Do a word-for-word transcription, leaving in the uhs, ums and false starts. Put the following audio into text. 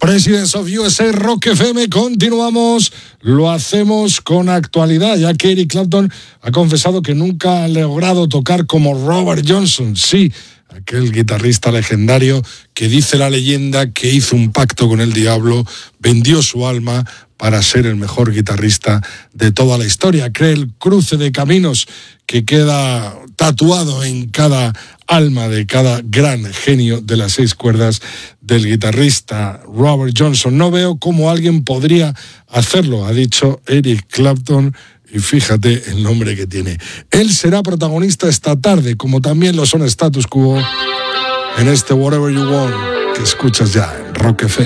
Residents of U S A, Rock F M, continuamos, lo hacemos con actualidad, ya que Eric Clapton ha confesado que nunca ha logrado tocar como Robert Johnson, sí, aquel guitarrista legendario que dice la leyenda que hizo un pacto con el diablo, vendió su alma para ser el mejor guitarrista de toda la historia. Cree el cruce de caminos que queda tatuado en cada alma de cada gran genio de las seis cuerdas del guitarrista Robert Johnson. No veo cómo alguien podría hacerlo, ha dicho Eric Clapton, y fíjate el nombre que tiene. Él será protagonista esta tarde, como también lo son Status Quo, en este Whatever You Want, que escuchas ya en Rock F M.